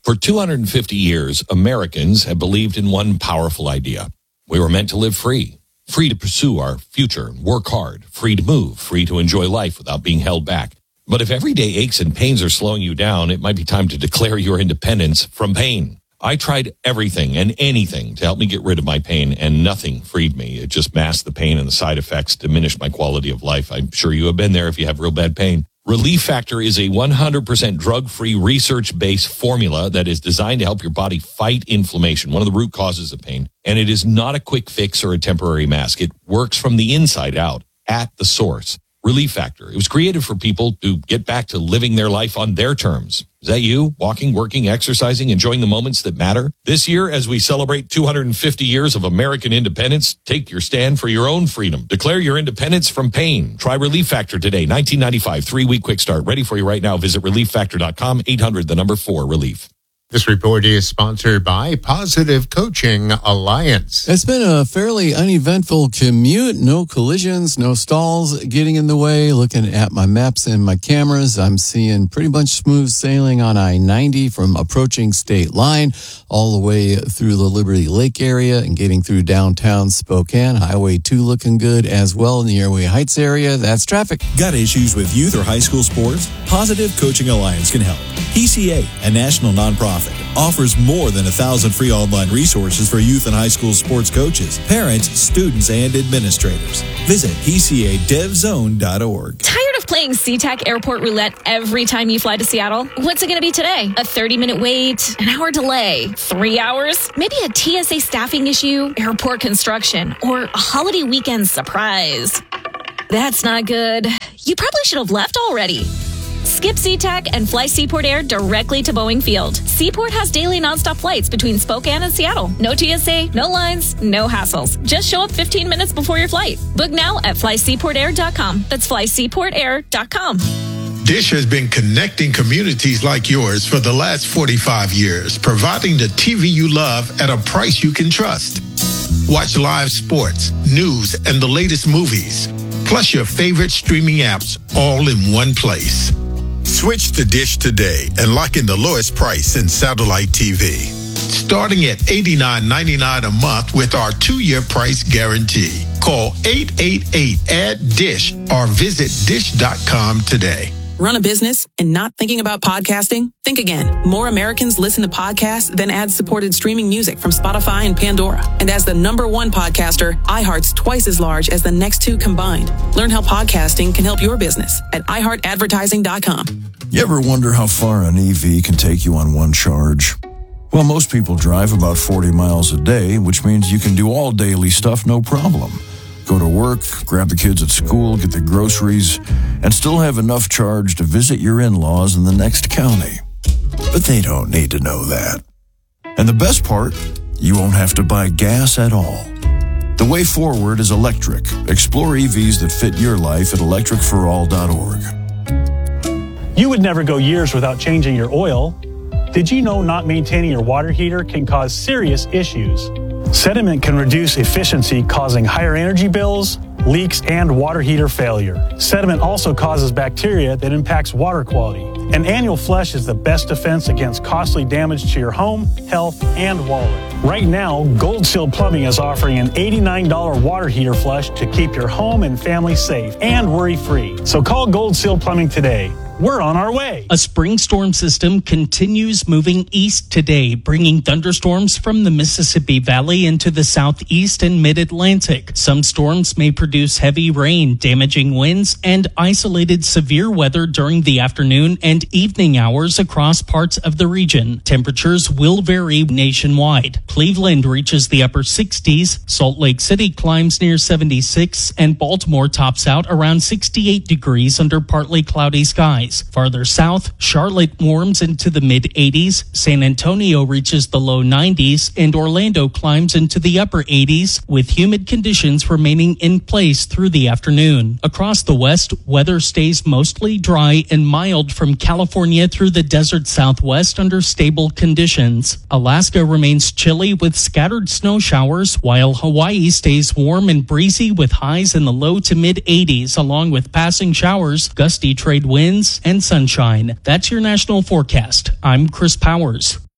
For 250 years, Americans have believed in one powerful idea. We were meant to live free to pursue our future, work hard, free to move, free to enjoy life without being held back. But if everyday aches and pains are slowing you down, it might be time to declare your independence from pain. I tried everything and anything to help me get rid of my pain, and nothing freed me. It just masked the pain, and the side effects diminished my quality of life. I'm sure you have been there if you have real bad pain. Relief Factor is a 100% drug-free, research-based formula that is designed to help your body fight inflammation, one of the root causes of pain. And it is not a quick fix or a temporary mask. It works from the inside out, at the source. Relief Factor. It was created for people to get back to living their life on their terms. Is that you? Walking, working, exercising, enjoying the moments that matter? This year, as we celebrate 250 years of American independence, take your stand for your own freedom. Declare your independence from pain. Try Relief Factor today. 1995, 3-week quick start. Ready for you right now. Visit relieffactor.com, 800-4-RELIEF. This report is sponsored by Positive Coaching Alliance. It's been a fairly uneventful commute. No collisions, no stalls getting in the way. Looking at my maps and my cameras, I'm seeing pretty much smooth sailing on I-90 from approaching state line all the way through the Liberty Lake area and getting through downtown Spokane. Highway 2 looking good as well in the Airway Heights area. That's traffic. Got issues with youth or high school sports? Positive Coaching Alliance can help. PCA, a national nonprofit, offers more than 1,000 free online resources for youth and high school sports coaches, parents, students, and administrators. Visit PCADevZone.org. Tired of playing SeaTac Airport Roulette every time you fly to Seattle? What's it going to be today? A 30-minute wait? An hour delay? 3 hours? Maybe a TSA staffing issue? Airport construction? Or a holiday weekend surprise? That's not good. You probably should have left already. Skip SeaTac and fly Seaport Air directly to Boeing Field. Seaport has daily nonstop flights between Spokane and Seattle. No TSA, no lines, no hassles. Just show up 15 minutes before your flight. Book now at flyseaportair.com. That's flyseaportair.com. Dish has been connecting communities like yours for the last 45 years, providing the TV you love at a price you can trust. Watch live sports, news, and the latest movies, plus your favorite streaming apps all in one place. Switch to Dish today and lock in the lowest price in satellite TV. Starting at $89.99 a month with our 2-year price guarantee. Call 888-ADD-DISH or visit dish.com today. Run a business and not thinking about podcasting? Think again. More Americans listen to podcasts than ad-supported streaming music from Spotify and Pandora. And as the #1 podcaster, iHeart's twice as large as the next 2 combined. Learn how podcasting can help your business at iHeartAdvertising.com. You ever wonder how far an EV can take you on one charge? Well, most people drive about 40 miles a day, which means you can do all daily stuff no problem. Go to work, grab the kids at school, get the groceries, and still have enough charge to visit your in-laws in the next county. But they don't need to know that. And the best part, you won't have to buy gas at all. The way forward is electric. Explore EVs that fit your life at electricforall.org. You would never go years without changing your oil. Did you know not maintaining your water heater can cause serious issues? Sediment can reduce efficiency, causing higher energy bills, leaks, and water heater failure. Sediment also causes bacteria that impacts water quality. An annual flush is the best defense against costly damage to your home, health, and wallet. Right now, Gold Seal Plumbing is offering an $89 water heater flush to keep your home and family safe and worry-free. So call Gold Seal Plumbing today. We're on our way. A spring storm system continues moving east today, bringing thunderstorms from the Mississippi Valley into the southeast and mid-Atlantic. Some storms may produce heavy rain, damaging winds, and isolated severe weather during the afternoon and evening hours across parts of the region. Temperatures will vary nationwide. Cleveland reaches the upper 60s, Salt Lake City climbs near 76, and Baltimore tops out around 68 degrees under partly cloudy skies. Farther south, Charlotte warms into the mid-80s, San Antonio reaches the low 90s, and Orlando climbs into the upper 80s, with humid conditions remaining in place through the afternoon. Across the west, weather stays mostly dry and mild from California through the desert southwest under stable conditions. Alaska remains chilly with scattered snow showers, while Hawaii stays warm and breezy with highs in the low to mid-80s, along with passing showers, gusty trade winds, and sunshine. That's your national forecast. I'm Chris Powers.